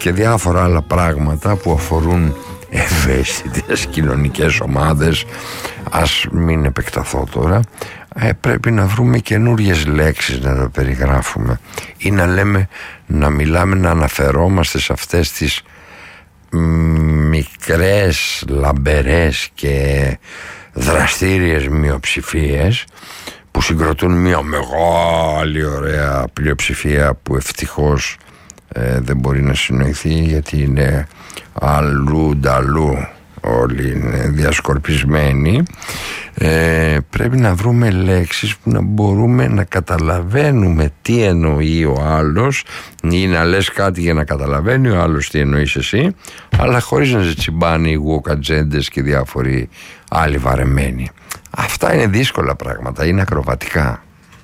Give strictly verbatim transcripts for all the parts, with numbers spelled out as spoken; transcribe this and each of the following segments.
και διάφορα άλλα πράγματα που αφορούν ευαίσθητες κοινωνικές ομάδες. Ας μην επεκταθώ τώρα. ε, Πρέπει να βρούμε καινούριες λέξεις να τα περιγράφουμε, ή να λέμε, να μιλάμε, να αναφερόμαστε σε αυτές τις μικρές, λαμπερές και δραστήριες μειοψηφίες που συγκροτούν μια μεγάλη ωραία πλειοψηφία που ευτυχώς ε, δεν μπορεί να συνοηθεί, γιατί είναι αλλού νταλού, όλοι είναι διασκορπισμένοι. ε, Πρέπει να βρούμε λέξεις που να μπορούμε να καταλαβαίνουμε τι εννοεί ο άλλος, ή να λες κάτι για να καταλαβαίνει ο άλλος τι εννοείς εσύ, αλλά χωρίς να σε τσιμπάνε οι γουοκατζέντες και διάφοροι άλλοι βαρεμένοι. Αυτά είναι δύσκολα πράγματα, είναι ακροβατικά.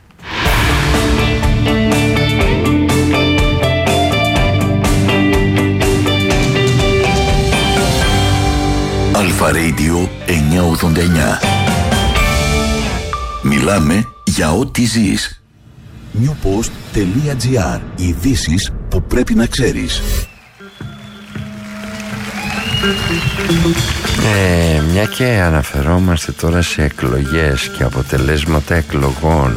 Αλφα Radio εννιακόσια ογδόντα εννιά. Μιλάμε για ό,τι ζεις. newpost.gr. Ειδήσεις που πρέπει να ξέρεις. Ε, μια και αναφερόμαστε τώρα σε εκλογές και αποτελέσματα εκλογών,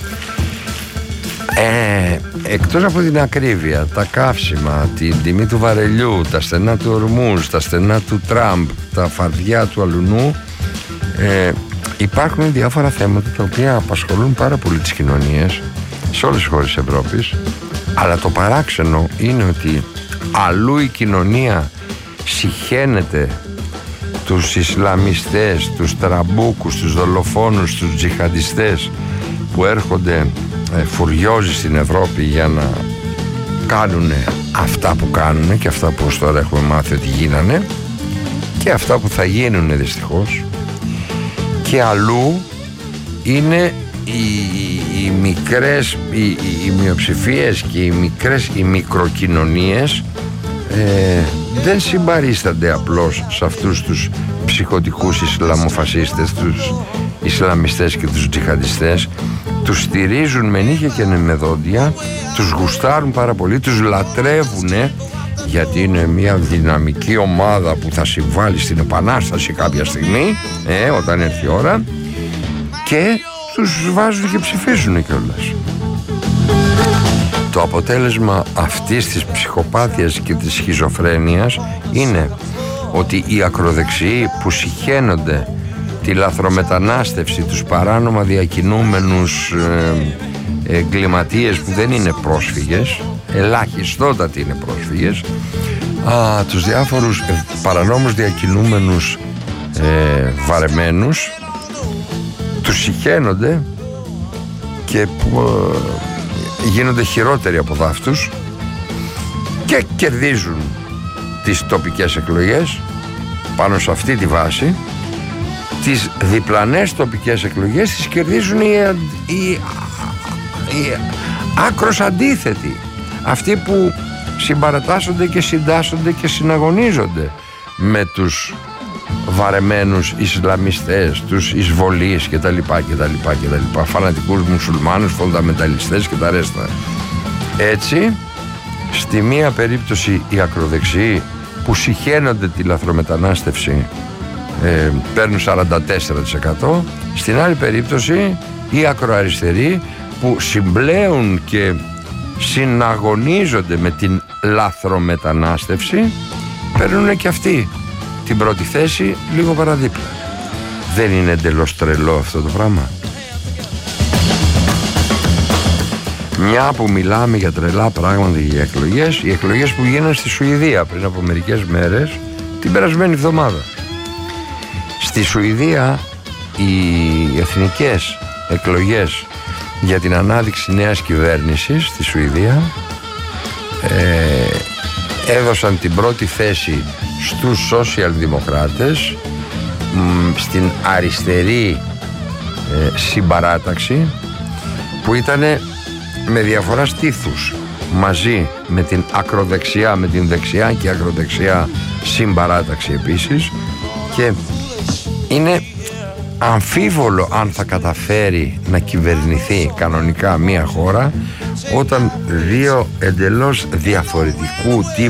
ε, εκτός από την ακρίβεια, τα καύσιμα, την τιμή του βαρελιού, τα στενά του Ορμούζ, τα στενά του Τραμπ, τα φαρδιά του αλουνού, ε, υπάρχουν διάφορα θέματα τα οποία απασχολούν πάρα πολύ τις κοινωνίες σε όλες τις χώρες της Ευρώπης. Αλλά το παράξενο είναι ότι αλλού η κοινωνία συχαίνεται τους Ισλαμιστές, τους τραμπούκους, τους δολοφόνους, τους τζιχαντιστές που έρχονται ε, φουριόζοι στην Ευρώπη για να κάνουν αυτά που κάνουν και αυτά που ως τώρα έχουμε μάθει ότι γίνανε και αυτά που θα γίνουν δυστυχώς. Και αλλού είναι οι, οι μικρές, οι, οι μειοψηφίες και οι μικρές, οι μικροκοινωνίες ε, δεν συμπαρίστανται απλώς σε αυτούς τους ψυχοτικούς Ισλαμοφασίστες, τους Ισλαμιστές και τους τζιχαντιστές. Τους στηρίζουν με νύχια και με δόντια, τους γουστάρουν πάρα πολύ, τους λατρεύουνε, γιατί είναι μια δυναμική ομάδα που θα συμβάλλει στην επανάσταση κάποια στιγμή, ε, όταν έρθει η ώρα, και τους βάζουν και ψηφίζουν κιόλας. Το αποτέλεσμα αυτής της ψυχοπάθειας και της σχιζοφρένειας είναι ότι οι ακροδεξιοί που συχαίνονται τη λαθρομετανάστευση, τους παράνομα διακινούμενους ε, εγκληματίες που δεν είναι πρόσφυγες, ελάχιστότατοι είναι πρόσφυγες, α, τους διάφορους ε, παρανόμους διακινούμενους ε, βαρεμένους, τους συχαίνονται και ε, γίνονται χειρότεροι από δάφτους και κερδίζουν τις τοπικές εκλογές. Πάνω σε αυτή τη βάση, τις διπλανές τοπικές εκλογές τις κερδίζουν οι, οι, οι, οι άκρος αντίθετοι, αυτοί που συμπαρατάσσονται και συντάσσονται και συναγωνίζονται με τους βαρεμένους Ισλαμιστές, τους εισβολείς και τα λοιπά και τα λοιπά και τα λοιπά, φανατικούς μουσουλμάνους, φονταμεταλιστές και τα ρέστα. Έτσι, στη μία περίπτωση οι ακροδεξιοί που συχαίνονται τη λαθρομετανάστευση ε, παίρνουν σαράντα τέσσερα τοις εκατό, στην άλλη περίπτωση οι ακροαριστεροί που συμπλέουν και συναγωνίζονται με την λαθρομετανάστευση παίρνουν και αυτοί την πρώτη θέση, λίγο παραδίπλα. Δεν είναι εντελώς τρελό αυτό το πράγμα? Μια που μιλάμε για τρελά πράγματα, για εκλογές, οι εκλογές που γίνανε στη Σουηδία πριν από μερικές μέρες, την περασμένη εβδομάδα. Στη Σουηδία οι εθνικές εκλογές για την ανάδειξη νέας κυβέρνησης στη Σουηδία ε, έδωσαν την πρώτη θέση στους σοσιαλδημοκράτες, στην αριστερή ε, συμπαράταξη που ήταν με διαφορά στήθους μαζί με την ακροδεξιά, με την δεξιά και ακροδεξιά συμπαράταξη επίσης, και είναι αμφίβολο αν θα καταφέρει να κυβερνηθεί κανονικά μια χώρα όταν δύο εντελώς διαφορετικού τύπου